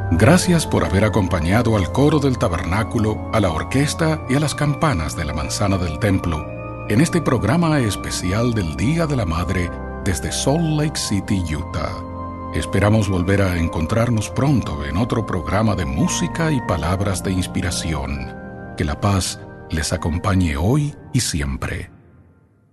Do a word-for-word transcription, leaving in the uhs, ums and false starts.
Gracias por haber acompañado al coro del tabernáculo, a la orquesta y a las campanas de la manzana del templo en este programa especial del Día de la Madre desde Salt Lake City, Utah. Esperamos volver a encontrarnos pronto en otro programa de música y palabras de inspiración. Que la paz les acompañe hoy y siempre.